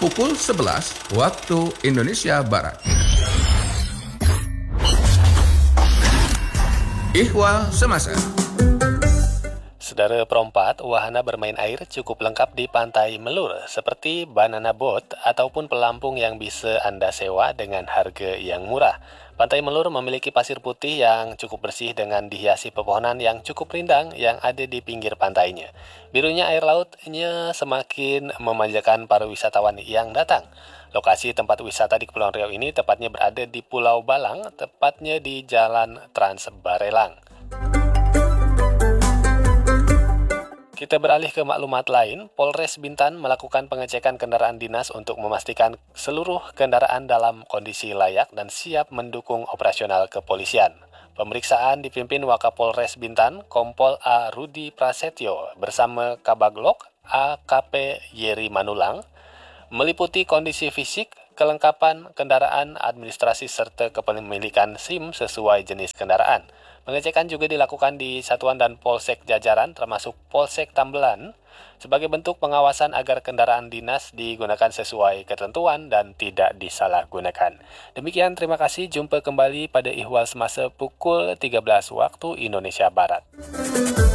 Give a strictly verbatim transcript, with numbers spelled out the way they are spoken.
pukul sebelas waktu Indonesia Barat. Ihwal Semasa. Saudara perempat, wahana bermain air cukup lengkap di Pantai Melur, seperti banana boat ataupun pelampung yang bisa Anda sewa dengan harga yang murah. Pantai Melur memiliki pasir putih yang cukup bersih dengan dihiasi pepohonan yang cukup rindang yang ada di pinggir pantainya. Birunya air lautnya semakin memanjakan para wisatawan yang datang. Lokasi tempat wisata di Kepulauan Riau ini tepatnya berada di Pulau Balang, tepatnya di Jalan Trans Barelang. Kita beralih ke maklumat lain. Polres Bintan melakukan pengecekan kendaraan dinas untuk memastikan seluruh kendaraan dalam kondisi layak dan siap mendukung operasional kepolisian. Pemeriksaan dipimpin Wakapolres Bintan, Kompol A. Rudi Prasetyo bersama Kabaglok A K P Yeri Manulang, meliputi kondisi fisik, kelengkapan kendaraan, administrasi, serta kepemilikan SIM sesuai jenis kendaraan. Pengecekan juga dilakukan di satuan dan polsek jajaran termasuk Polsek Tambelan sebagai bentuk pengawasan agar kendaraan dinas digunakan sesuai ketentuan dan tidak disalahgunakan. Demikian, terima kasih. Jumpa kembali pada Ihwal Semasa pukul tiga belas waktu Indonesia Barat.